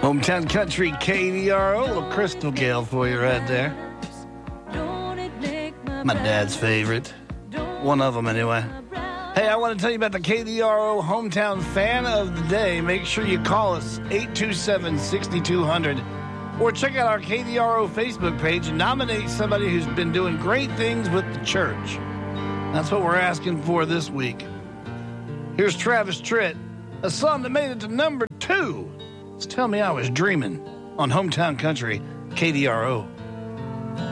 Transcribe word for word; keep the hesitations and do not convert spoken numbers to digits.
Hometown Country K D R O, a little Crystal Gale for you right there. My dad's favorite. One of them, anyway. Hey, I want to tell you about the K D R O Hometown Fan of the Day. Make sure you call us, eight two seven, six two zero zero, or check out our K D R O Facebook page and nominate somebody who's been doing great things with the church. That's what we're asking for this week. Here's Travis Tritt, a song that made it to number two. Tell Me I Was Dreaming on Hometown Country K D R O.